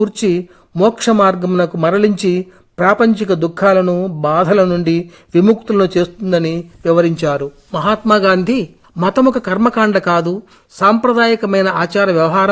కూర్చి మోక్ష మార్గమునకు మరలించి ప్రాపంచిక దుఃఖాలను బాధల నుండి విముక్తులను చేస్తుందని వివరించారు. మహాత్మా గాంధీ మతముక కర్మకాండ కాదు, సాంప్రదాయకమైన ఆచార వ్యవహారం